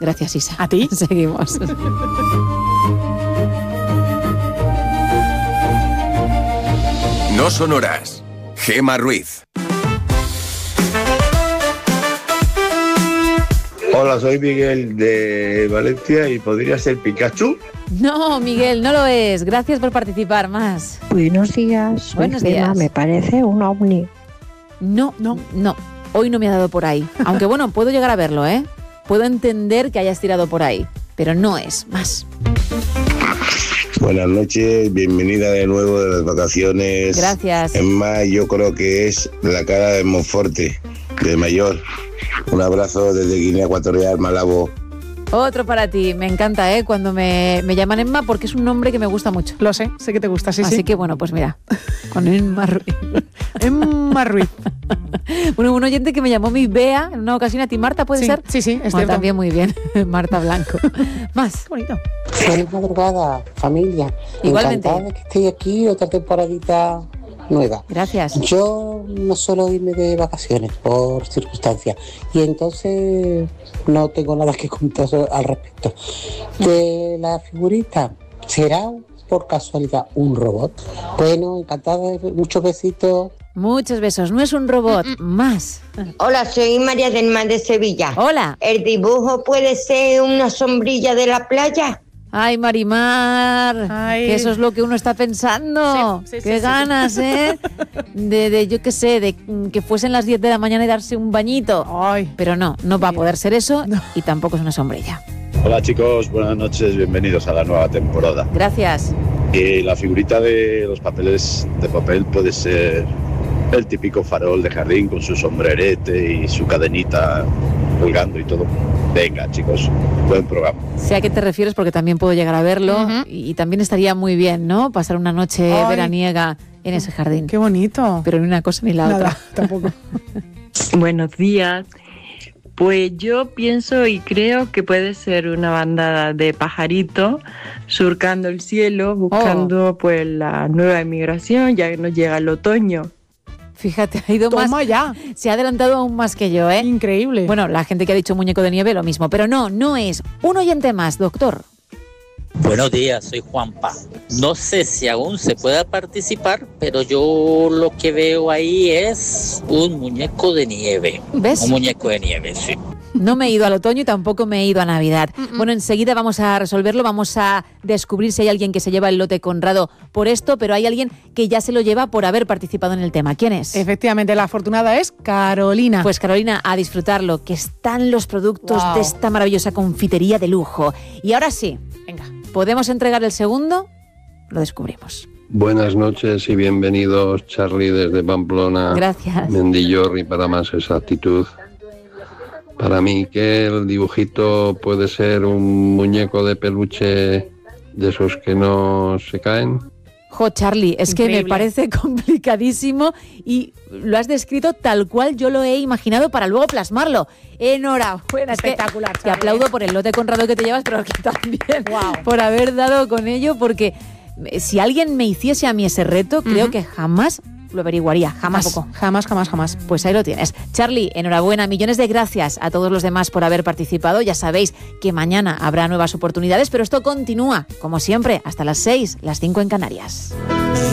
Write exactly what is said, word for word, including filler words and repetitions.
Gracias, Isa. ¿A ti? Seguimos. No son horas. Gema Ruiz. Hola, soy Miguel de Valencia y podría ser Pikachu. No, Miguel, no lo es. Gracias por participar. Más. Buenos días. Buenos Gema, días. me parece un ovni. No, no, no. Hoy no me ha dado por ahí. Aunque bueno, puedo llegar a verlo, ¿eh? Puedo entender que hayas tirado por ahí, pero no es. Más. Buenas noches, bienvenida de nuevo de las vacaciones. Gracias. Es más, yo creo que es la cara de Monforte, de mayor. Un abrazo desde Guinea Ecuatorial, Malabo. Otro para ti. Me encanta, ¿eh? Cuando me, me llaman Emma, porque es un nombre que me gusta mucho. Lo sé, sé que te gusta, sí, Así sí. que bueno, pues mira, con Emma Ruiz. Emma Ruiz. Bueno, un oyente que me llamó mi Bea en una ocasión, a ti, Marta, ¿puede Sí, ser? sí, sí, es Bueno, cierto. también muy bien, Marta Blanco. Más. Qué bonito. Feliz madrugada, familia. Igualmente. Encantada de que estéis aquí, otra temporadita nueva. Gracias. Yo no suelo irme de vacaciones por circunstancias y entonces no tengo nada que contar al respecto. De la figurita, ¿será por casualidad un robot? Bueno, encantada, muchos besitos. Muchos besos. No es un robot. Más. Hola, soy María del Mar de Sevilla. Hola. ¿El dibujo puede ser una sombrilla de la playa? Ay, Marimar, Ay. que eso es lo que uno está pensando. Sí, sí, qué sí, sí, ganas, sí. ¿eh? De, de, yo qué sé, de mm, que fuesen las diez de la mañana y darse un bañito. Ay. Pero no, no va a Bien. poder ser eso No. y tampoco es una sombrilla. Hola chicos, buenas noches, bienvenidos a la nueva temporada. Gracias. Y la figurita de los papeles de papel puede ser el típico farol de jardín con su sombrerete y su cadenita colgando y todo. Venga chicos, buen programa. Sé a qué te refieres porque también puedo llegar a verlo. Ujú. y, y también estaría muy bien, ¿no? Pasar una noche Ay. veraniega en ese jardín. Qué bonito. Pero ni una cosa ni la Nada, otra. tampoco. Buenos días. Pues yo pienso y creo que puede ser una bandada de pajaritos surcando el cielo, buscando pues la nueva emigración, ya que nos llega el otoño. Fíjate, ha ido más. Toma ya. Se ha adelantado aún más que yo, ¿eh? Increíble. Bueno, la gente que ha dicho muñeco de nieve, lo mismo. Pero no, no es. Un oyente más, doctor. Buenos días, soy Juanpa. No sé si aún se pueda participar, pero yo lo que veo ahí es un muñeco de nieve. ¿Ves? Un muñeco de nieve, sí. No me he ido al otoño y tampoco me he ido a Navidad. Bueno, enseguida vamos a resolverlo, vamos a descubrir si hay alguien que se lleva el lote Conrado por esto, pero hay alguien que ya se lo lleva por haber participado en el tema. ¿Quién es? Efectivamente, la afortunada es Carolina. Pues Carolina, a disfrutarlo, que están los productos Wow. de esta maravillosa confitería de lujo. Y ahora sí, Venga. ¿podemos entregar el segundo? Lo descubrimos. Buenas noches y bienvenidos, Charlie, desde Pamplona. Gracias. Mendillorri, para más exactitud. Para mí que el dibujito puede ser un muñeco de peluche de esos que no se caen. Jo, Charlie, es que me Increíble. parece complicadísimo y lo has descrito tal cual yo lo he imaginado para luego plasmarlo. Enhorabuena. Es que Espectacular, te Charlie. aplaudo por el lote Conrado que te llevas, pero que también Wow. por haber dado con ello, porque si alguien me hiciese a mí ese reto, creo Ujú. que jamás lo averiguaría, jamás. Tampoco. Jamás, jamás, jamás. Pues ahí lo tienes. Charlie, enhorabuena, millones de gracias a todos los demás por haber participado. Ya sabéis que mañana habrá nuevas oportunidades, pero esto continúa, como siempre, hasta las seis, las cinco en Canarias.